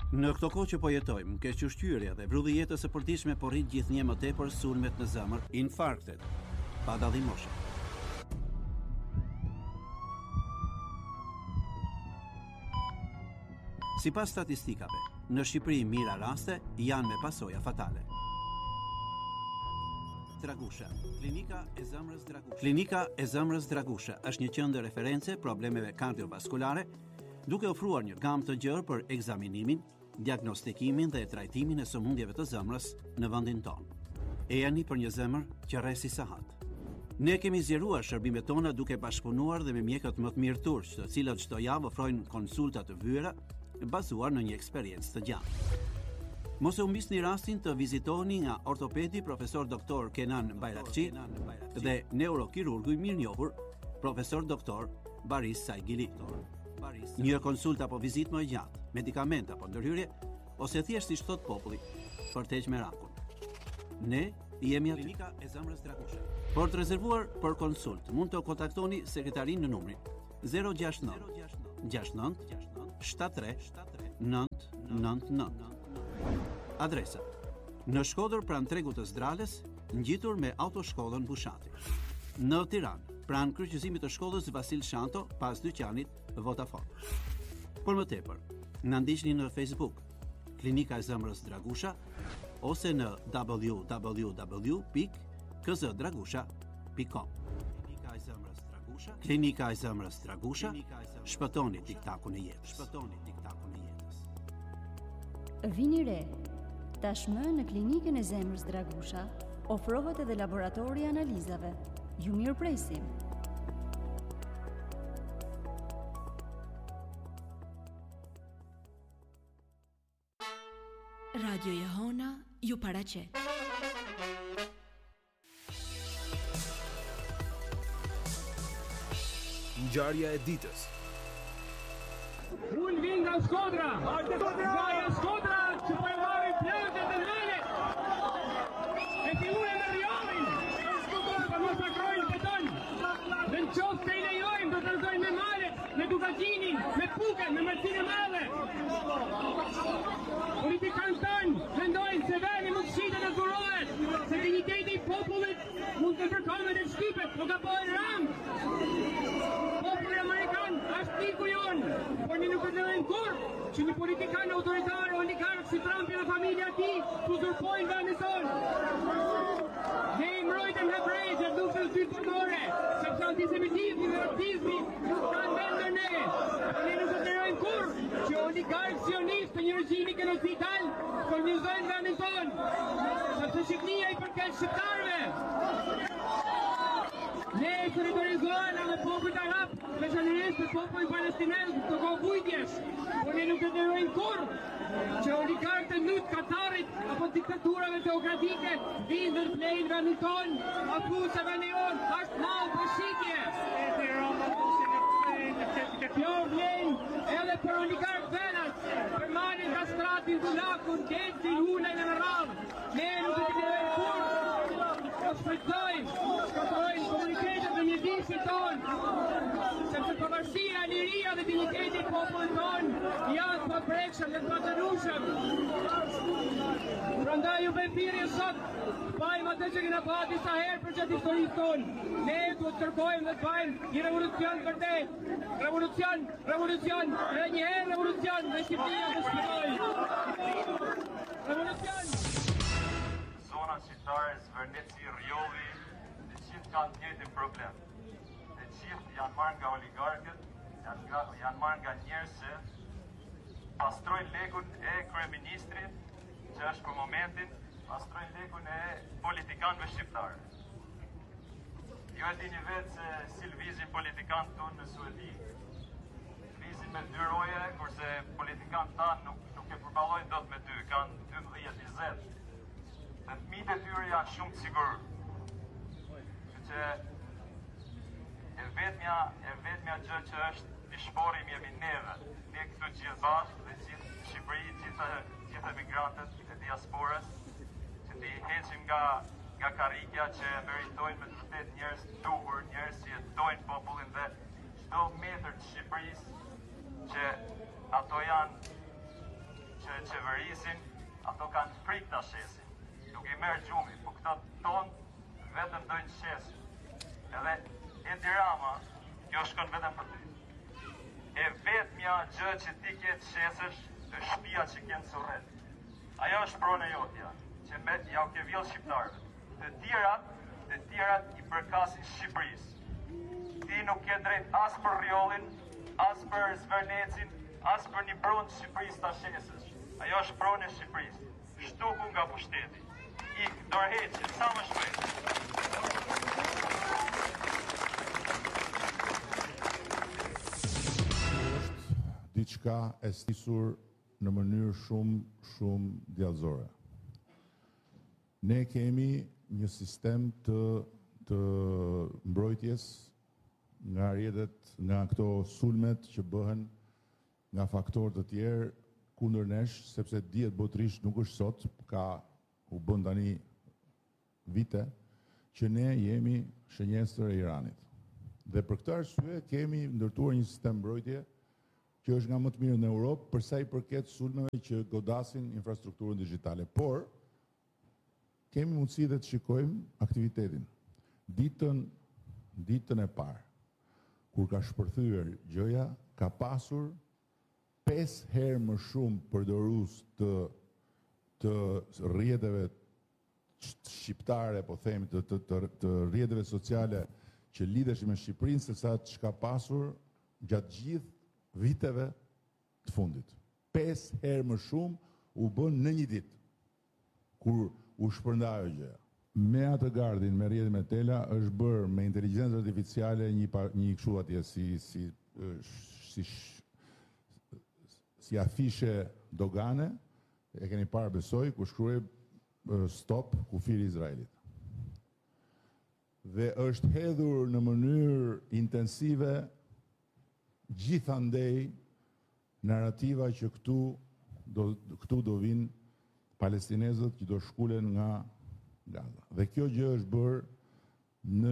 Në këto kohë që po jetojmë, kequshqyrja dhe vrulli i jetës së përditshme po rrit gjithnjë më tepër sulmet në zemër, infarktet, pa dallim moshe. Sipas statistikave, në Shqipëri mira raste janë me pasoja fatale. Dragusha, Klinika e Zemrës Dragusha. Klinika e Zemrës Dragusha është një qendër referencë problemeve kardiovaskulare, duke ofruar një gamë të gjerë për ekzaminimin, diagnostikimin dhe trajtimin e sëmundjeve të zemrës në vendin tonë. E jani për një zemër që rresi sahat. Ne kemi zgjeruar shërbimet tona duke bashkëpunuar dhe me mjekët më të mirë turq, të cilët çdo javë ofrojnë konsulta të vyera bazuar në një eksperiencë të gjatë. Mos e humbisni rastin të vizitoni nga ortopedi profesor doktor Kenan Bayrakçi dhe neurokirurgu i mirënjohur profesor doktor Baris Saigili. Një konsulta apo vizitë më gjatë, medikament apo ndërhyrje, ose thjesht siç thot populli, për të heqë merakun. Ne jemi aty. Klinika e Zemrës Dragusha. Por të rezervuar për konsult, mund të kontaktoni sekretarin në numrin 069 69 73 999. Adresa: në Shkodër pranë tregut të Zdrales, ngjitur me autoshkollën Bushati. Në Tiranë, pranë kryqëzimit të shkollës Vasil Shanto, pas dyqanit Vodafone. Por më tepër, na ndiqni në Facebook, Klinika e Zemrës Dragusha, ose në www.kzdragusha.com. Klinika e Zemrës Dragusha, Klinika e Zemrës Dragusha, shpëtoni tiktakun e jetës. Shpëtoni tiktakun e jetës. Vini re. Tashmë në Klinikën e Zemrës Dragusha ofrohet edhe laboratori i analizave. Ju mirëpresim. Radio Jehona ju paraqet. Ngjarja e ditës. Unë vin nga Shkodra. Nga Shkodra që po e marrin plagët e malet. E fillojnë me rjohin. Për mos akrojnë beton. Dhe në qoftë se i lejojmë, do të rëzojnë me malet, me Dugatinin, me Puken, me Marcinë Madhe. Politikanë tanë mendojnë se veni mund shitet e zurohet, se digniteti i popullit mund të përkohet e shtypet, nuk ka bëhen ram. Populli amerikan është miku jonë, por ne nuk përndërojmë kur që një politikan autoritar, oligark si Trump dhe familja e tij uzurpojnë vendin tonë. Ne i mbrojtëm hebrejt e duke dy përmore, sepse antisemitizmi dhe rasizmi kanë vend në ne. Ne nuk përndërojmë kur që oligark sionist të një regjimi genocidal kolonizojnë vendin tonë, sepse Shqipëria i përket shqiptarëve. Ne e solidarizohena me popujt arab, veçanërisht me popullin palestinez të kohë vujtjes, por ne nuk tolerojmë kurrë që oligarkët e Lut Katarit apo diktaturave teokratike vinë dhe vlejnë vendin tonë, apo se vendi jonë është mall për shitje. Kjo vlen edhe për oligark venat, për marrjen nga strati Dullakun, Geci, Hulaj dhe në radhë. Ne nuk do të tolerojmë kurrë. Shfrytëzojnë komunitetet dhe mjedisit tonë, sepse pavarësia, liria dhe digniteti i popullit tonë janë të paprekshëm dhe të patërueshëm. Prandaj ju bëjmë thirrje sot, bëjmë atë që kena bërë disa herë për gjatë historisë tonë. Ne duhet të kërkojmë dhe të bëjmë një revolucion vërtet. Revolucion, dhe një herë revolucion dhe Shqipëria të shpëtojë. Revolucion! Zona qytetare, Zvërneci, Rjovi, të gjithë kanë të njëjtin problem. Të gjithë janë marrë nga oligarkët, janë marrë nga njerëz që pastrojnë lekun e kryeministrit, që është për momentin, pastrojnë lekun e politikanëve shqiptarë. Ju e dini vetë se si lëvizin politikanë tonë në Suedi. Lëvizin me 2 roje, kurse politikanë tanë nuk e përballojnë dot me 2, kanë 12-20. Dhe fëmijët e tyre janë shumë të sigurë. Që e vetmja gjë që është i shporim jemi neve. Ne këtu gjithë bashkë dhe gjithë Shqipëri, gjithë emigrantët e diasporës, që t'i heqim nga karrikja që meritojnë me të vërtet njerëz të duhur, njerëz që jetojnë popullin dhe çdo metër të Shqipërisë që ato janë që që e qeverisin, ato kanë frikë ta shesin. Nuk i merr gjumi, po këta tonë vetëm dojnë shesin. Edhe Edi Rama, kjo shkon vetëm për ty. E vetmja gjë që ti ke të shesësh është shtëpia që ke në Surret. Ajo është pronë e jotja, që ja u ke vjellë shqiptarëve. Të tjerat i përkasin Shqipërisë. Ti nuk ke drejt as për Rjollin, as për Zvernecin, as për një pronë të Shqipërisë ta shesësh. Ajo është pronë e Shqipërisë. Shtuku nga pushteti. Dorëheqje, sa më shpejt. Diçka e stisur në mënyrë shumë djallëzore. Ne kemi një sistem të mbrojtjes nga rrjetet, nga këto sulmet që bëhen nga faktorë të tjerë kundër nesh, sepse dihet botërisht nuk është sot, u bën tani vite që ne jemi shënjestër e Iranit. Dhe për këtë arsye kemi ndërtuar një sistem mbrojtje që është nga më të mirë në Europë për sa i përket sulmeve që godasin infrastrukturën digjitale. Por kemi mundësi dhe të shikojmë aktivitetin. Ditën e parë, kur ka shpërthyer gjëja, ka pasur 5 herë më shumë përdorues të rrjeteve shqiptare, po themi, të rrjeteve sociale që lidheshin me Shqipërinë, se sa ç'ka pasur gjatë gjithë viteve të fundit. 5 herë më shumë u bën në një ditë, kur u shpërnda ajo gjë. Me atë gardin, me rrjetin me tela, është bërë me inteligjencë artificiale një kështu atje si afishe dogane, e keni parë besoj, ku shkruaj stop kufiri Izraelit. Dhe është hedhur në mënyrë intensive gjithandej narrativa që këtu do vinë palestinezët që do shkulen nga Gaza. Dhe kjo gjë është bërë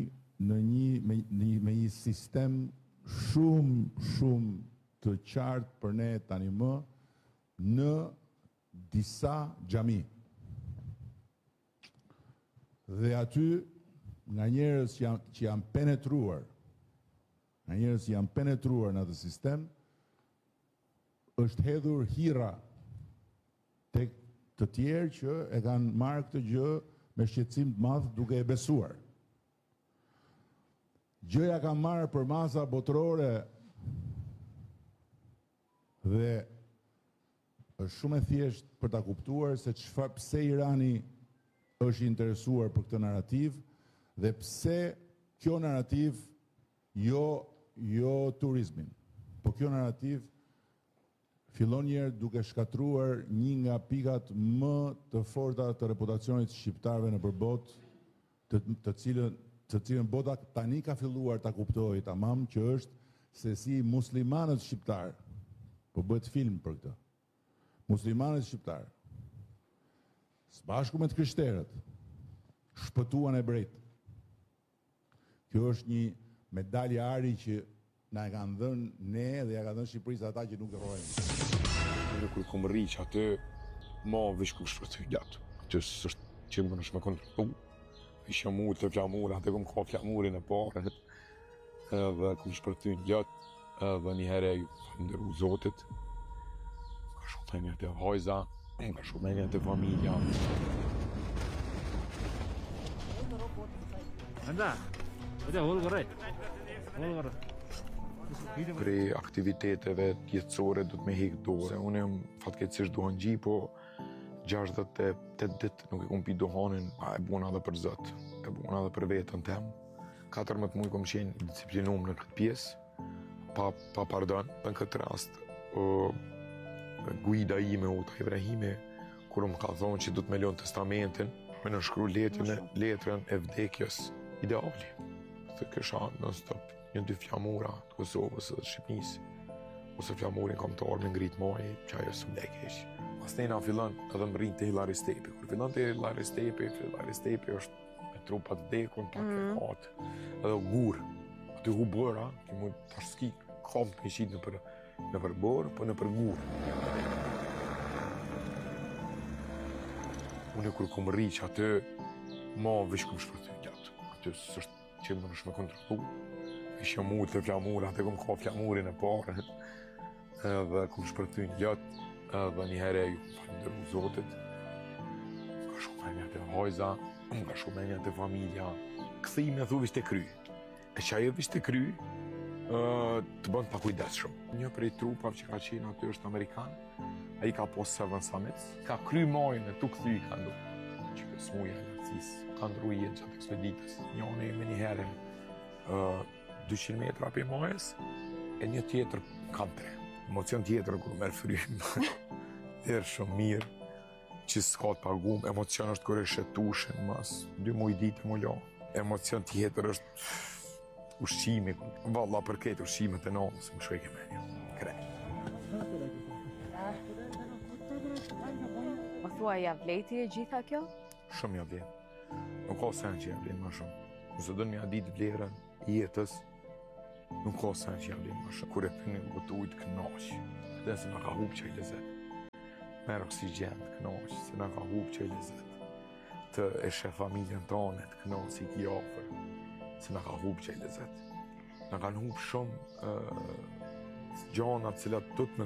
me një sistem shumë të qartë për ne tani më në disa xhami. Dhe aty nga njerëz që janë penetruar, në atë sistem, është hedhur hira tek të tjerë që e kanë marrë këtë gjë me shqetësim të madh duke e besuar. Gjëja ka marrë për masa botërore dhe është shumë e thjeshtë për ta kuptuar se pse Irani është interesuar për këtë narrativ dhe pse kjo narrativ jo turizmin, po kjo narrativ fillon njerë duke shkatruar një nga pikat më të forta të reputacionit shqiptarëve në përbot, të cilën bota tani ka filluar ta kuptojë tamam, që është se si muslimanët shqiptarë, po bëhet film për këtë, muslimanët shqiptarë, së bashku me të krishterët, shpëtuan ebrejt. Kjo është një medalje ari që na e kanë dhënë ne dhe ja ka dhënë Shqipërisë ata që nuk e rrojnë. Në kur kom rri që atë, ma vish ku shpërthy gjatë. Që s'është që më nëshme kontrolu. Isha murë të flamurë, atë kom ka flamurin e parë. Edhe kom shpërthy gjatë. Edhe një herë ju falënderu Zotit. Ka shumë të një të hajza, ka shumë një të familja. Anda, vete volë gërrej. Prej aktiviteteve jetësore du të me hekë dorë. Unë jam fatkeqësisht duhanxhi, po 68 ditë nuk e kom pi duhanin, e bona edhe për Zot, e bona edhe për veten tem. 14 muaj kom qenë i disciplinum në këtë pjesë, pa pardon. Në këtë rast, guida ime, Uta Ibrahimi, kur më ka thonë që du të me lënë testamentin, me nënshkru letrën e vdekjes ideali. Të kësha non-stop një 2 flamura të Kosovës dhe Shqipnisë, ose flamurin kombëtar me ngrit maj, që ajo së mlekesh. Pastaj na fillon edhe më rrinë të Hillary Stepi. Kur fillon të Hillary Stepi është me trupat vdekun, pak e katë, edhe gurë. Aty hu bëra, që mu të shki kom të me qitë në për borë, po në për gurë. Unë kur kom rriq aty, ma veç kom shpërthy gjatë. Aty s'është që më nëshme kontrolu. Ishë mullë të flamurat, e kom ka flamurin e pare. Edhe kom shpërthy gjatë, edhe një herë ju falënderu Zotit. Ka shumë menja të hajza, ka shumë menja të familja. Këthime thu vishte kry. E që ajo vishte kry, të bënd pa kujdesshëm. Një prej trupave që ka qenë aty është Amerikan, a i ka pos 7 Summits, ka kry majën e tu këthy ka ndu. Që kësë muja e nërcis, ka ndru jetë gjatë ekspeditës. Njone me një herë 200 metra për majës, e një tjetër kam 3. Emocion tjetër kërë merë frymë, tërë shumë mirë, që s'ka të pagum. Emocion është kërë e shetushin, mas 2 muj ditë më lo. Emocion tjetër është ushqimi. Valla për këtë ushqimet e nonës, më shvejke me një. Krej. Më thua, ja vleti e gjitha kjo? Shumë ja vlen. Nuk ka sen që ja vlen ma shumë. Nëse do një ditë vlerën jetës, nuk ka sen që ja vlen ma shumë. Kur e pënin këtë ujtë kënaqë, edhe se nga ka hupë që i lezet. Merë oksigen të kënaqë, se nga ka hupë që i lezet. Të eshe familjen tonë, të kënaqë si ki ofër, se nga ka hupë që i lezet. Nga kanë hupë shumë gjanat cilat tut me